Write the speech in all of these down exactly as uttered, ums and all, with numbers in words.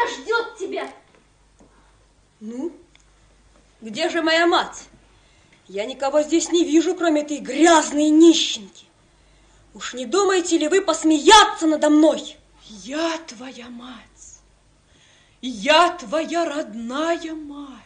Она ждет тебя. Ну, где же моя мать? Я никого здесь не вижу, кроме этой грязной нищенки. Уж не думаете ли вы посмеяться надо мной? Я твоя мать. Я твоя родная мать.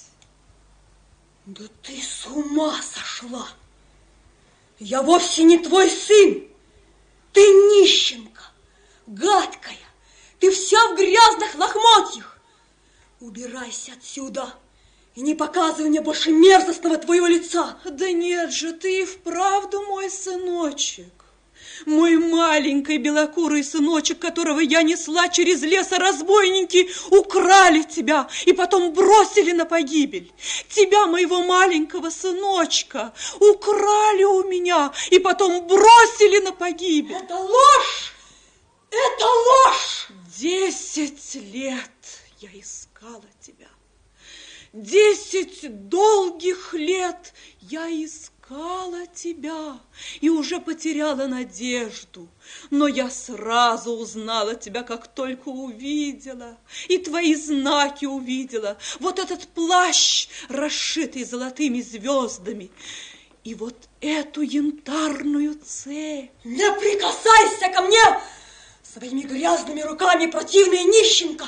Да ты с ума сошла. Я вовсе не твой сын. Ты нищенка, гадкая. Ты вся в грязных лохмотьях. Убирайся отсюда и не показывай мне больше мерзостного твоего лица. Да нет же, ты и вправду мой сыночек. Мой маленький белокурый сыночек, которого я несла через лес, а разбойники украли тебя и потом бросили на погибель. Тебя, моего маленького сыночка, украли у меня и потом бросили на погибель. Это ложь! Это ложь! Десять лет я искала тебя. Десять долгих лет я искала тебя и уже потеряла надежду. Но я сразу узнала тебя, как только увидела, и твои знаки увидела. Вот этот плащ, расшитый золотыми звездами, и вот эту янтарную цепь. Не прикасайся ко мне своими грязными руками, противная нищенка!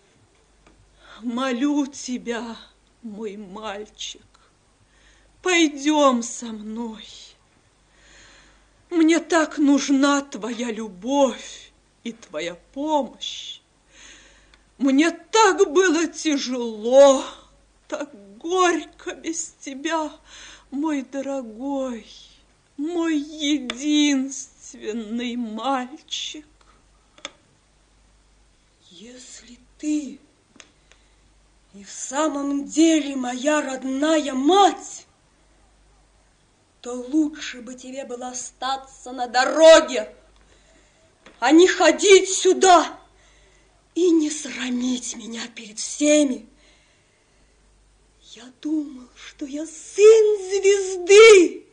Молю тебя, мой мальчик, пойдем со мной. Мне так нужна твоя любовь и твоя помощь. Мне так было тяжело, так горько без тебя, мой дорогой, мой единственный мальчик. Если ты и в самом деле моя родная мать, то лучше бы тебе было остаться на дороге, а не ходить сюда и не срамить меня перед всеми. Я думал, что я сын звезды,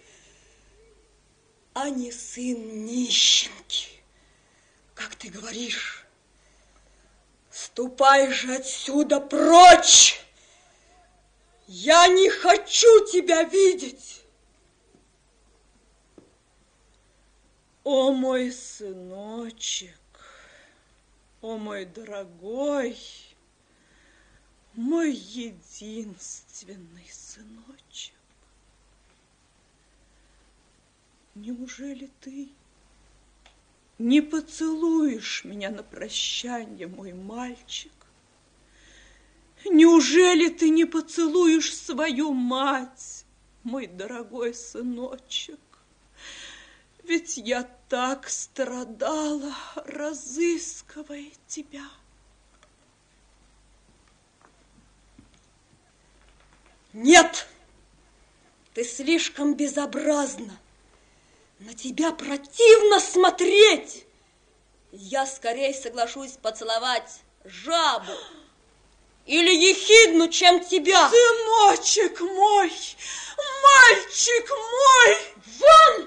а не сын нищенки, как ты говоришь. Ступай же отсюда прочь! Я не хочу тебя видеть! О, мой сыночек, о, мой дорогой, мой единственный сыночек, неужели ты не поцелуешь меня на прощанье, мой мальчик? Неужели ты не поцелуешь свою мать, мой дорогой сыночек? Ведь я так страдала, разыскивая тебя. Нет, ты слишком безобразна. На тебя противно смотреть. Я скорее соглашусь поцеловать жабу или ехидну, чем тебя. Сыночек мой, мальчик мой! Вон!